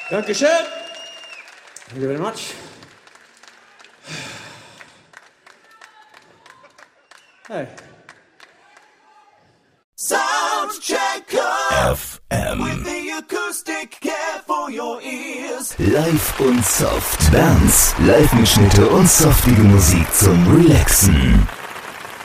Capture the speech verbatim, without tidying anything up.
Dankeschön. Thank you very much. Hey. Soundchecker F M with the acoustic care for your ears. Live und soft. Bands, Live-Mitschnitte und softige Musik zum Relaxen.